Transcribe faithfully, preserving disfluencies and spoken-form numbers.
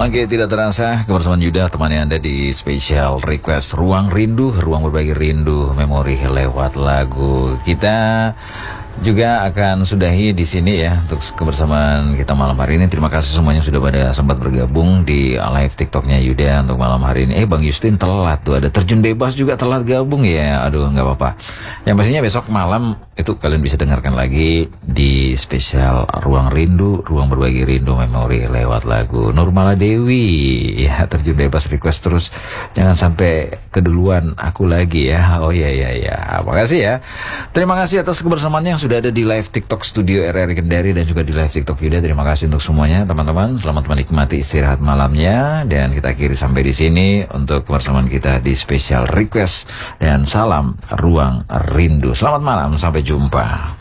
Oke, tidak terasa kebersamaan Yuda temani Anda di Special Request Ruang Rindu, ruang berbagi rindu, memori lewat lagu. Kita juga akan sudahi di sini ya untuk kebersamaan kita malam hari ini. Terima kasih semuanya sudah pada sempat bergabung di live TikToknya Yuda untuk malam hari ini. Eh, Bang Justin telat tuh, ada terjun bebas juga telat gabung ya. Aduh, nggak apa-apa. Yang pastinya besok malam itu kalian bisa dengarkan lagi di spesial Ruang Rindu, ruang berbagi rindu, memori lewat lagu. Nurmala Dewi ya, terjun bebas request terus, jangan sampai keduluan aku lagi ya. Oh ya ya ya, makasih ya. Terima kasih atas kebersamaannya yang sudah ada di live TikTok Studio R R Kendari dan juga di live TikTok Yuda. Terima kasih untuk semuanya teman-teman. Selamat menikmati istirahat malamnya dan kita akhiri sampai di sini untuk kebersamaan kita di Special Request dan salam Ruang Rindu. Selamat malam, sampai jumpa.